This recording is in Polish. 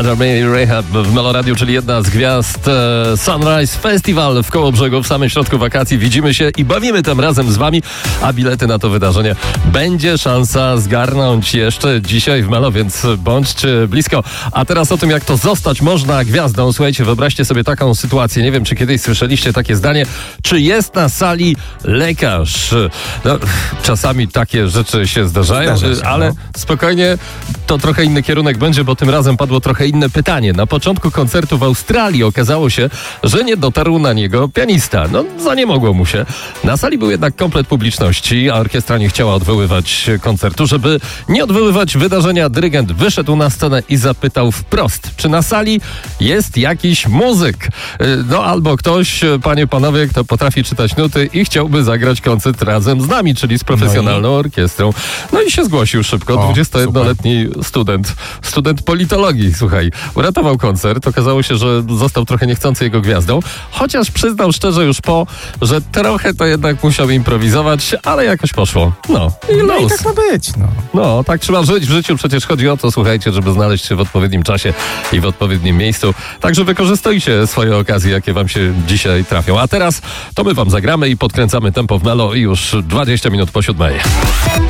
Better Me Rehab w Meloradiu, czyli jedna z gwiazd Sunrise Festival w Kołobrzegu w samym środku wakacji. Widzimy się i bawimy tym razem z wami, a bilety na to wydarzenie będzie szansa zgarnąć jeszcze dzisiaj w Melo, więc bądźcie blisko. A teraz o tym, jak to zostać można gwiazdą. Słuchajcie, wyobraźcie sobie taką sytuację. Nie wiem, czy kiedyś słyszeliście takie zdanie, czy jest na sali lekarz. No, czasami takie rzeczy się zdarzają, ale spokojnie, to trochę inny kierunek będzie, bo tym razem padło trochę inne pytanie. Na początku koncertu w Australii okazało się, że nie dotarł na niego pianista. No, zaniemogło mu się. Na sali był jednak komplet publiczności, a orkiestra nie chciała odwoływać koncertu. Żeby nie odwoływać wydarzenia, dyrygent wyszedł na scenę i zapytał wprost, czy na sali jest jakiś muzyk. No, albo ktoś, panie, panowie, kto potrafi czytać nuty i chciałby zagrać koncert razem z nami, czyli z profesjonalną orkiestrą. No i się zgłosił szybko. 21-letni student politologii, słuchaj, uratował koncert. Okazało się, że został trochę niechcący jego gwiazdą, chociaż przyznał szczerze już że trochę to jednak musiał improwizować, ale jakoś poszło. No i tak ma być. No, tak trzeba żyć w życiu. Przecież chodzi o to, słuchajcie, żeby znaleźć się w odpowiednim czasie i w odpowiednim miejscu. Także wykorzystujcie swoje okazje, jakie wam się dzisiaj trafią. A teraz to my wam zagramy i podkręcamy tempo w Melo i już 20 minut po 7.